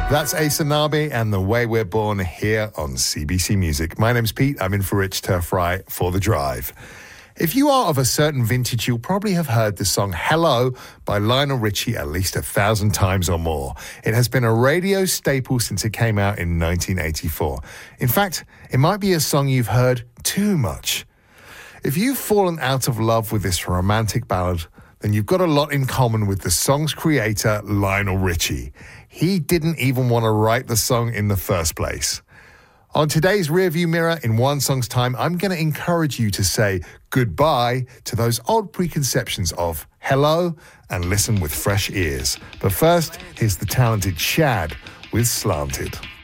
That's Ace Anabi and The Way We're Born here on CBC Music. My name's Pete. I'm in for Rich Turfry for The Drive. If you are of a certain vintage, you'll probably have heard the song Hello by Lionel Richie at least 1,000 times or more. It has been a radio staple since it came out in 1984. In fact, it might be a song you've heard too much. If you've fallen out of love with this romantic ballad, then you've got a lot in common with the song's creator, Lionel Richie. He didn't even want to write the song in the first place. On today's Rearview Mirror, in one song's time, I'm going to encourage you to say goodbye to those old preconceptions of hello and listen with fresh ears. But first, here's the talented Shad with Slanted.